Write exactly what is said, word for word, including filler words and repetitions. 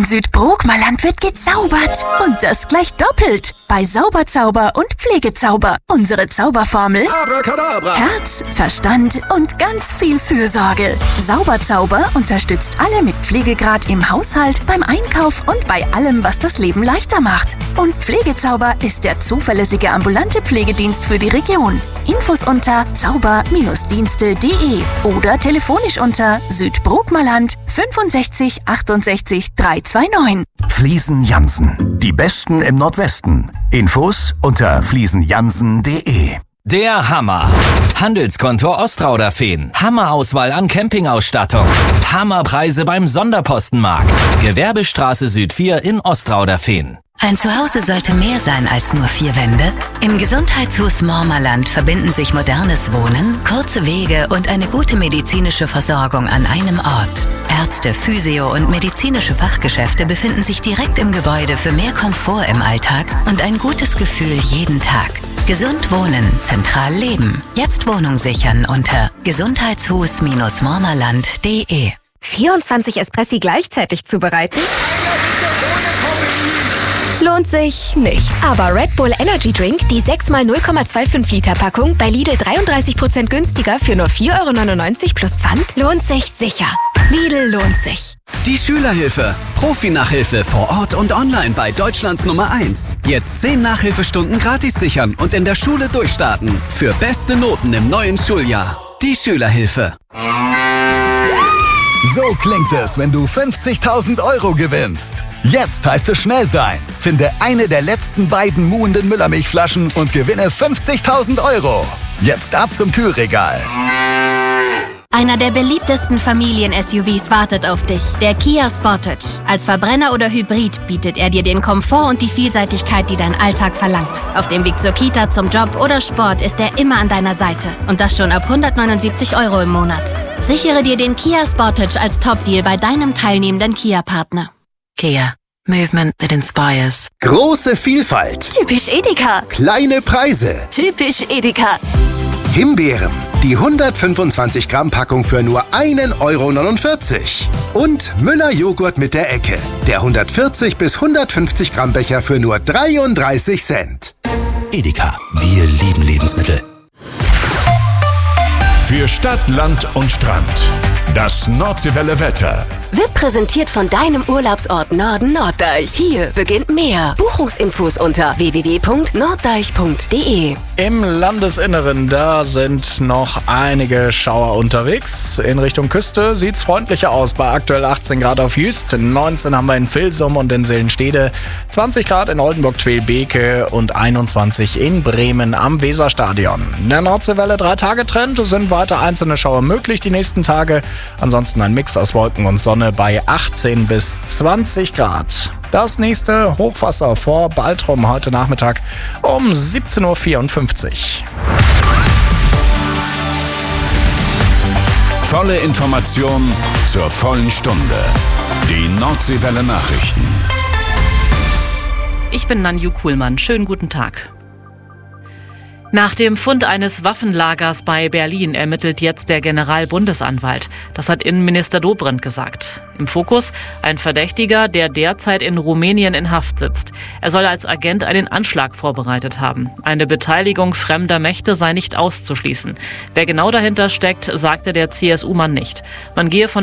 Südbrookmerland wird gezaubert. Und das gleich doppelt. Bei Sauberzauber und Pflegezauber. Unsere Zauberformel: Abracadabra. Herz, Verstand und ganz viel Fürsorge. Sauberzauber unterstützt alle mit Pflegegrad im Haushalt, beim Einkauf und bei allem, was das Leben leichter macht. Und Pflegezauber ist der zuverlässige ambulante Pflegedienst für die Region. Infos unter zauber Dienste punkt de oder telefonisch unter Südbrookmerland fünfundsechzig achtundsechzig dreihundertneunundzwanzig. Fliesen Jansen. Die Besten im Nordwesten. Infos unter fliesen jansen punkt de. Der Hammer. Handelskontor Ostrauderfehn. Hammerauswahl an Campingausstattung. Hammerpreise beim Sonderpostenmarkt. Gewerbestraße Süd vier in Ostrauderfehn. Ein Zuhause sollte mehr sein als nur vier Wände. Im Gesundheitshaus Mormerland verbinden sich modernes Wohnen, kurze Wege und eine gute medizinische Versorgung an einem Ort. Ärzte, Physio- und medizinische Fachgeschäfte befinden sich direkt im Gebäude für mehr Komfort im Alltag und ein gutes Gefühl jeden Tag. Gesund wohnen, zentral leben. Jetzt Wohnung sichern unter gesundheitshus mormerland punkt de. vierundzwanzig Espressi gleichzeitig zubereiten? Lohnt sich nicht. Aber Red Bull Energy Drink, die sechs mal null Komma fünfundzwanzig Liter Packung, bei Lidl dreiunddreißig Prozent günstiger für nur vier Euro neunundneunzig plus Pfand, lohnt sich sicher. Lidl lohnt sich. Die Schülerhilfe. Profi-Nachhilfe vor Ort und online bei Deutschlands Nummer eins. Jetzt zehn Nachhilfestunden gratis sichern und in der Schule durchstarten. Für beste Noten im neuen Schuljahr. Die Schülerhilfe. So klingt es, wenn du fünfzigtausend Euro gewinnst. Jetzt heißt es schnell sein. Finde eine der letzten beiden muhenden Müllermilchflaschen und gewinne fünfzigtausend Euro. Jetzt ab zum Kühlregal. Einer der beliebtesten Familien-S U Vs wartet auf dich. Der Kia Sportage. Als Verbrenner oder Hybrid bietet er dir den Komfort und die Vielseitigkeit, die dein Alltag verlangt. Auf dem Weg zur Kita, zum Job oder Sport ist er immer an deiner Seite. Und das schon ab hundertneunundsiebzig Euro im Monat. Sichere dir den Kia Sportage als Top-Deal bei deinem teilnehmenden Kia-Partner. Kia. Movement that inspires. Große Vielfalt. Typisch Edeka. Kleine Preise. Typisch Edeka. Himbeeren. Die hundertfünfundzwanzig Gramm Packung für nur einen Euro neunundvierzig. Und Müller Joghurt mit der Ecke. Der hundertvierzig bis hundertfünfzig Gramm Becher für nur dreiunddreißig Cent. Edeka. Wir lieben Lebensmittel. Für Stadt, Land und Strand. Das Nordseewelle Wetter. Wird präsentiert von deinem Urlaubsort Norden Norddeich. Hier beginnt mehr. Buchungsinfos unter w w w punkt norddeich punkt de. Im Landesinneren, da sind noch einige Schauer unterwegs. In Richtung Küste sieht's freundlicher aus. Bei aktuell achtzehn Grad auf Jüst, neunzehn haben wir in Vilsum und in Seelenstede, zwanzig Grad in Oldenburg-Twelbeke und einundzwanzig in Bremen am Weserstadion. Der Nordseewelle drei-Tage-Trend, sind weiter einzelne Schauer möglich die nächsten Tage. Ansonsten ein Mix aus Wolken und Sonne bei achtzehn bis zwanzig Grad. Das nächste Hochwasser vor Baltrum heute Nachmittag um siebzehn Uhr vierundfünfzig. Volle Information zur vollen Stunde. Die Nordseewelle Nachrichten. Ich bin Nanju Kuhlmann. Schönen guten Tag. Nach dem Fund eines Waffenlagers bei Berlin ermittelt jetzt der Generalbundesanwalt. Das hat Innenminister Dobrindt gesagt. Im Fokus ein Verdächtiger, der derzeit in Rumänien in Haft sitzt. Er soll als Agent einen Anschlag vorbereitet haben. Eine Beteiligung fremder Mächte sei nicht auszuschließen. Wer genau dahinter steckt, sagte der C S U-Mann nicht. Man gehe von